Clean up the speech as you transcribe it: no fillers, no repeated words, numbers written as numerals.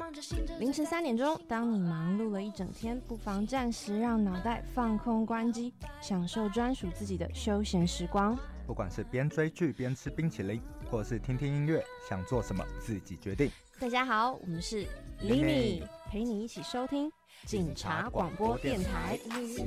凌晨3点钟，当你忙碌了一整天，不妨暂时让脑袋放空关机，享受专属自己的休闲时光。 不管是边追剧边吃冰淇淋，或是听听音乐，想做什么自己决定。 大家好，我们是 Lini， 陪你一起收听警察广播电台。